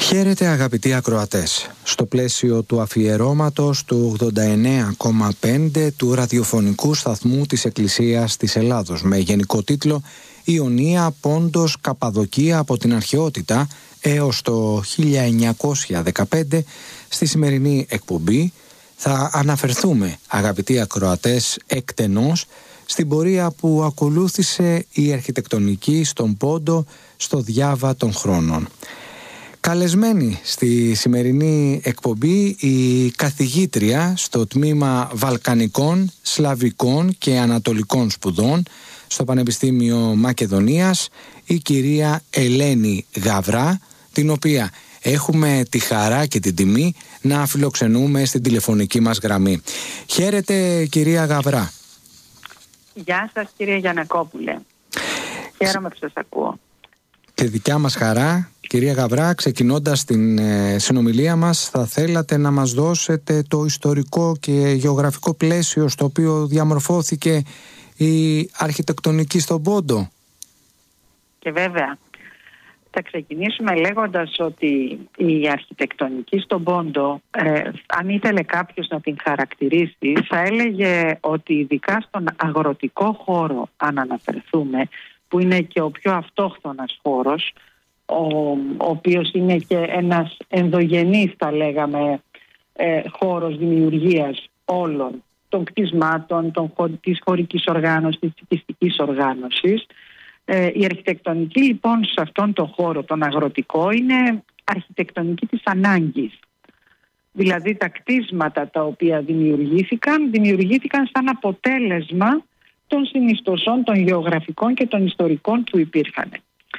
Χαίρετε αγαπητοί ακροατές. Στο πλαίσιο του αφιερώματος του 89,5 του ραδιοφωνικού σταθμού της Εκκλησίας της Ελλάδος με γενικό τίτλο «Ιωνία, Πόντος, Καπαδοκία από την αρχαιότητα έως το 1915», στη σημερινή εκπομπή θα αναφερθούμε, αγαπητοί ακροατές, εκτενώς στην πορεία που ακολούθησε η αρχιτεκτονική στον Πόντο στο διάβα των χρόνων. Καλεσμένη στη σημερινή εκπομπή η καθηγήτρια στο τμήμα Βαλκανικών, Σλαβικών και Ανατολικών Σπουδών στο Πανεπιστήμιο Μακεδονίας, η κυρία Ελένη Γαβρά, την οποία έχουμε τη χαρά και την τιμή να φιλοξενούμε στην τηλεφωνική μας γραμμή. Χαίρετε κυρία Γαβρά. Γεια σας κύριε Γιαννακόπουλε. Χαίρομαι που σας ακούω. Και δικιά μας χαρά. Κυρία Γαβρά, ξεκινώντας την συνομιλία μας, θα θέλατε να μας δώσετε το ιστορικό και γεωγραφικό πλαίσιο στο οποίο διαμορφώθηκε η αρχιτεκτονική στον Πόντο. Και βέβαια, θα ξεκινήσουμε λέγοντας ότι η αρχιτεκτονική στον Πόντο, αν ήθελε κάποιος να την χαρακτηρίσει, θα έλεγε ότι ειδικά στον αγροτικό χώρο, αν αναφερθούμε, που είναι και ο πιο αυτόχθονας χώρος, ο οποίος είναι και ένας ενδογενής, θα λέγαμε, χώρος δημιουργίας όλων των κτισμάτων, της χωρικής οργάνωσης, της οικιστικής οργάνωσης. Η αρχιτεκτονική λοιπόν σε αυτόν τον χώρο, τον αγροτικό, είναι αρχιτεκτονική της ανάγκης. Δηλαδή τα κτίσματα τα οποία δημιουργήθηκαν σαν αποτέλεσμα των συνιστοσών, των γεωγραφικών και των ιστορικών που υπήρχαν.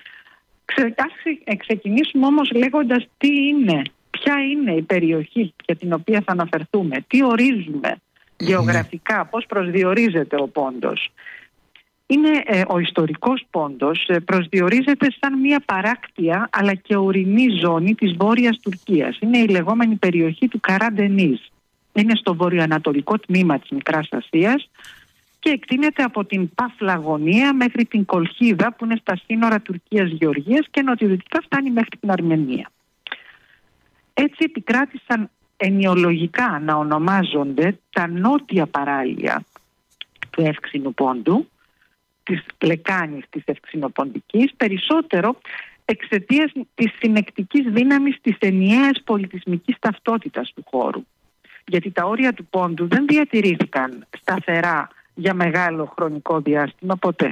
Ξεκινήσουμε όμως λέγοντας ποια είναι η περιοχή για την οποία θα αναφερθούμε, τι ορίζουμε γεωγραφικά, πώς προσδιορίζεται ο Πόντος. Ο ιστορικός Πόντος προσδιορίζεται σαν μια παράκτια αλλά και ορεινή ζώνη της Βόρειας Τουρκίας. Είναι η λεγόμενη περιοχή του Καραντενής. Είναι στο βορειοανατολικό τμήμα της Μικράς Ασίας και εκτείνεται από την Παφλαγωνία μέχρι την Κολχίδα, που είναι στα σύνορα Τουρκίας-Γεωργίας, και νοτιοδυτικά φτάνει μέχρι την Αρμενία. Έτσι επικράτησαν ενιολογικά να ονομάζονται τα νότια παράλια του Εύξηνου Πόντου, της λεκάνης της Ευξηνοποντικής, περισσότερο εξαιτίας της συνεκτικής δύναμης της ενιαίας πολιτισμικής ταυτότητας του χώρου. Γιατί τα όρια του Πόντου δεν διατηρήθηκαν σταθερά για μεγάλο χρονικό διάστημα ποτέ.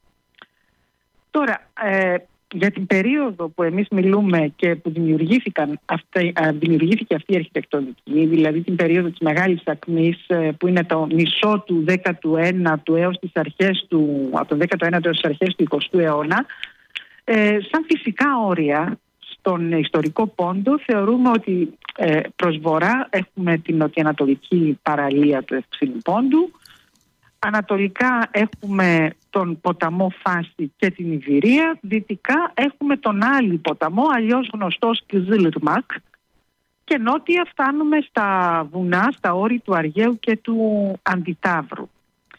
Τώρα, για την περίοδο που εμείς μιλούμε και που δημιουργήθηκε αυτή η αρχιτεκτονική, δηλαδή την περίοδο της Μεγάλης Ακμής, που είναι το μισό του 19ου έως τις αρχές από το 19ο έως τις αρχές του 20ου αιώνα, σαν φυσικά όρια στον ιστορικό Πόντο θεωρούμε ότι προς βορρά έχουμε την νοτιοανατολική παραλία του Ευξήνου Πόντου, ανατολικά έχουμε τον ποταμό Φάση και την Ιβηρία, δυτικά έχουμε τον άλλη ποταμό, αλλιώς γνωστός Κιζίλιρμακ, και νότια φτάνουμε στα βουνά, στα όρη του Αργαίου και του Αντιταύρου.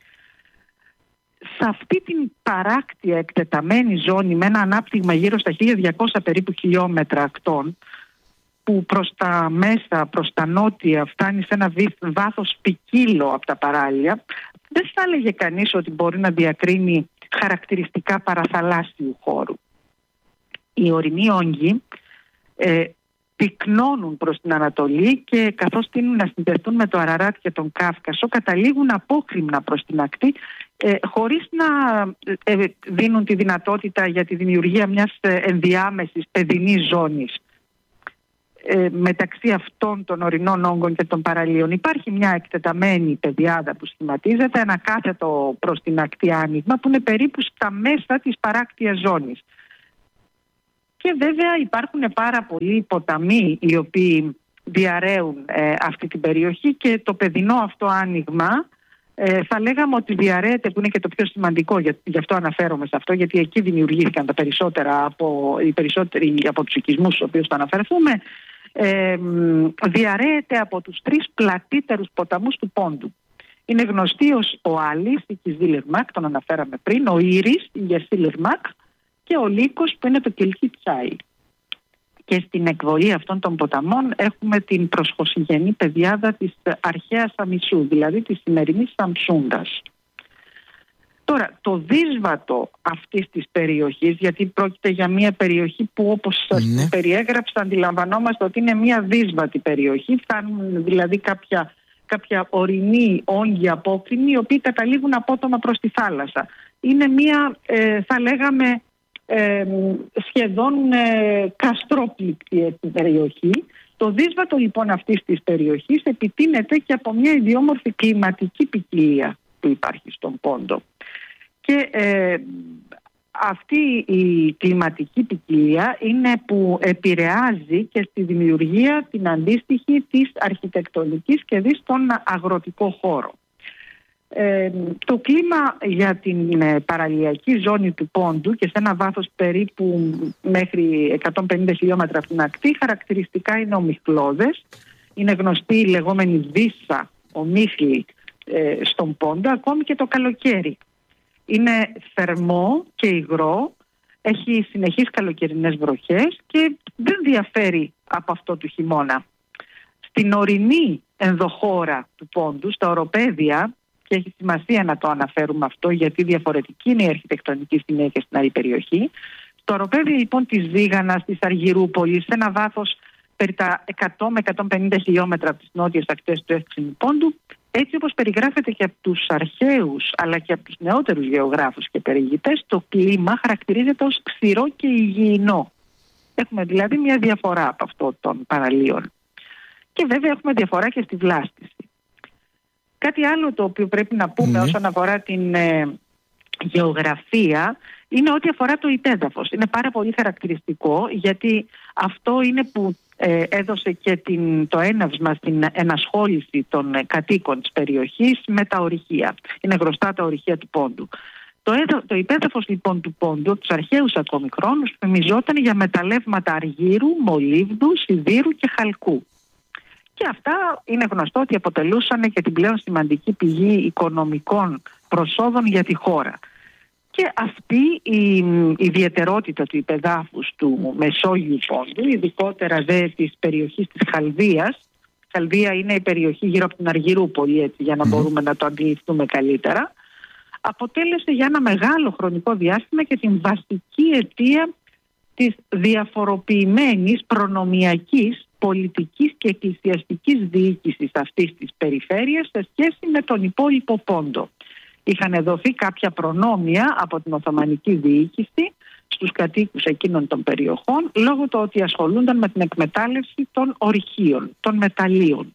Σε αυτή την παράκτια εκτεταμένη ζώνη με ένα ανάπτυγμα γύρω στα 1200 περίπου χιλιόμετρα ακτών, που προς τα μέσα, προς τα νότια φτάνει σε ένα βάθος ποικίλο από τα παράλια, δεν θα έλεγε κανείς ότι μπορεί να διακρίνει χαρακτηριστικά παραθαλάσσιου χώρου. Οι ορεινοί όγκοι πυκνώνουν προς την Ανατολή και καθώς τείνουν να συνδεθούν με το Αραράτ και τον Κάφκασο, καταλήγουν απόκρημνα προς την ακτή, χωρίς να δίνουν τη δυνατότητα για τη δημιουργία μιας ενδιάμεσης παιδινής ζώνης μεταξύ αυτών των ορεινών όγκων και των παραλίων. Υπάρχει μια εκτεταμένη πεδιάδα που σχηματίζεται, ένα κάθετο προς την ακτή άνοιγμα που είναι περίπου στα μέσα της παράκτιας ζώνης. Και βέβαια υπάρχουν πάρα πολλοί ποταμοί οι οποίοι διαρρέουν αυτή την περιοχή, και το παιδινό αυτό άνοιγμα θα λέγαμε ότι διαρρέεται, που είναι και το πιο σημαντικό, γι' αυτό αναφέρομαι σε αυτό, γιατί εκεί δημιουργήθηκαν οι περισσότεροι από τους οικισμούς στους οποίους θα αναφερθούμε. Διαρρέεται από τους 3 πλατύτερους ποταμούς του Πόντου. Είναι γνωστοί ως ο Άλης, η Κιζίλιρμακ, τον αναφέραμε πριν, ο Ήρης, η Γεσίλιρμακ, και ο Λύκος, που είναι το Κιλκί Τσάι. Και στην εκβολή αυτών των ποταμών έχουμε την προσχωσιγενή πεδιάδα της αρχαίας Αμισού, δηλαδή της σημερινής Σαμσούντας. Τώρα, το δύσβατο αυτής της περιοχής, γιατί πρόκειται για μια περιοχή που, όπως σας περιέγραψα, αντιλαμβανόμαστε ότι είναι μια δύσβατη περιοχή. Φτάνουν δηλαδή κάποια ορεινή όγκη απόκρημη, οι οποίοι καταλήγουν απότομα προς τη θάλασσα. Είναι μια, θα λέγαμε, σχεδόν καστρόπληκτη περιοχή. Το δύσβατο λοιπόν αυτής της περιοχής επιτείνεται και από μια ιδιόμορφη κλιματική ποικιλία που υπάρχει στον Πόντο. Και αυτή η κλιματική ποικιλία είναι που επηρεάζει και στη δημιουργία την αντίστοιχη της αρχιτεκτονικής και δι' στον αγροτικό χώρο. Το κλίμα για την παραλιακή ζώνη του Πόντου και σε ένα βάθος περίπου μέχρι 150 χιλιόμετρα από την ακτή χαρακτηριστικά είναι ομιχλώδες. Είναι γνωστή η λεγόμενη βύσσα, ομίχλη στον Πόντο, ακόμη και το καλοκαίρι. Είναι θερμό και υγρό, έχει συνεχείς καλοκαιρινές βροχές και δεν διαφέρει από αυτό του χειμώνα. Στην ορεινή ενδοχώρα του Πόντου, στα οροπέδια, και έχει σημασία να το αναφέρουμε αυτό γιατί διαφορετική είναι η αρχιτεκτονική στη μία και στην άλλη περιοχή, στο οροπέδιο λοιπόν της Ζήγανας, της Αργυρούπολης, σε ένα βάθος περί τα 100 με 150 χιλιόμετρα από τις νότιες ακτές του εύξηνου Πόντου, έτσι όπως περιγράφεται και από τους αρχαίους αλλά και από τους νεότερους γεωγράφους και περιηγητές, το κλίμα χαρακτηρίζεται ως ξηρό και υγιεινό. Έχουμε δηλαδή μια διαφορά από αυτό των παραλίων. Και βέβαια έχουμε διαφορά και στη βλάστηση. Κάτι άλλο το οποίο πρέπει να πούμε όσον αφορά την γεωγραφία είναι ό,τι αφορά το υπέδαφος. Είναι πάρα πολύ χαρακτηριστικό γιατί αυτό είναι που έδωσε και το έναυσμα στην ενασχόληση των κατοίκων της περιοχής με τα ορυχεία. Είναι γνωστά τα ορυχεία του Πόντου. Το υπέδαφος λοιπόν του Πόντου, από τους αρχαίους ακόμη χρόνους, φημιζόταν για μεταλλεύματα αργύρου, μολύβδου, σιδήρου και χαλκού. Και αυτά είναι γνωστό ότι αποτελούσαν και την πλέον σημαντική πηγή οικονομικών προσόδων για τη χώρα. Και αυτή η ιδιαιτερότητα του υπεδάφους του Μεσόγειου Πόντου, ειδικότερα δε της περιοχής της Χαλδίας, Χαλδία είναι η περιοχή γύρω από την Αργυρούπολη, έτσι, για να μπορούμε να το αντιληφθούμε καλύτερα, αποτέλεσε για ένα μεγάλο χρονικό διάστημα και την βασική αιτία της διαφοροποιημένης προνομιακής, πολιτικής και εκκλησιαστικής διοίκησης αυτής της περιφέρειας σε σχέση με τον υπόλοιπο Πόντο. Είχαν δοθεί κάποια προνόμια από την Οθωμανική διοίκηση στους κατοίκους εκείνων των περιοχών λόγω του ότι ασχολούνταν με την εκμετάλλευση των ορυχείων, των μεταλλίων.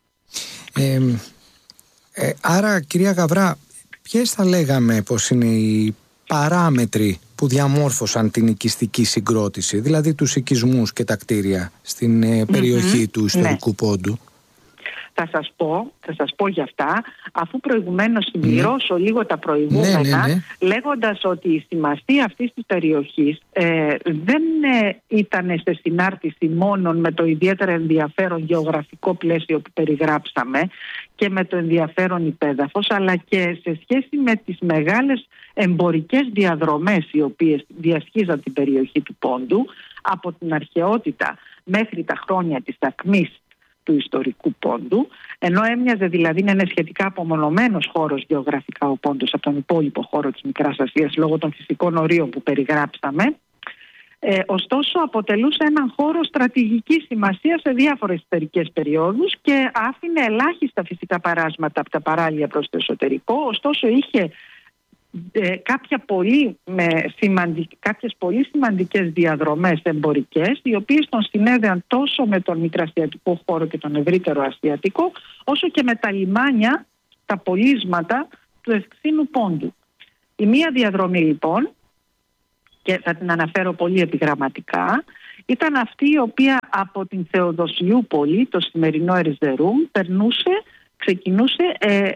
Άρα, κυρία Γαβρά, ποιες θα λέγαμε πως είναι οι παράμετροι που διαμόρφωσαν την οικιστική συγκρότηση, δηλαδή τους οικισμούς και τα κτίρια στην περιοχή του ιστορικού Πόντου? Θα σας πω για αυτά, αφού προηγουμένως συμπληρώσω λίγο τα προηγούμενα, λέγοντας ότι η σημασία αυτής της περιοχής δεν ήταν σε συνάρτηση μόνο με το ιδιαίτερα ενδιαφέρον γεωγραφικό πλαίσιο που περιγράψαμε και με το ενδιαφέρον υπέδαφος, αλλά και σε σχέση με τις μεγάλες εμπορικές διαδρομές οι οποίες διασχίζαν την περιοχή του Πόντου από την αρχαιότητα μέχρι τα χρόνια της ακμής του ιστορικού Πόντου, ενώ έμοιαζε δηλαδή να είναι σχετικά απομονωμένος χώρος γεωγραφικά ο Πόντος από τον υπόλοιπο χώρο της Μικράς Ασίας λόγω των φυσικών ορίων που περιγράψαμε, ωστόσο αποτελούσε έναν χώρο στρατηγικής σημασίας σε διάφορες ιστορικές περιόδους και άφηνε ελάχιστα φυσικά παράσματα από τα παράλια προς το εσωτερικό, ωστόσο είχε κάποιες πολύ σημαντικές διαδρομές εμπορικές, οι οποίες τον συνέδεαν τόσο με τον μικρασιατικό χώρο και τον ευρύτερο ασιατικό, όσο και με τα λιμάνια, τα πολίσματα του ευξήνου Πόντου. Η μία διαδρομή λοιπόν, και θα την αναφέρω πολύ επιγραμματικά, ήταν αυτή η οποία από την Θεοδοσιούπολη, το σημερινό Ερζερούμ, ξεκινούσε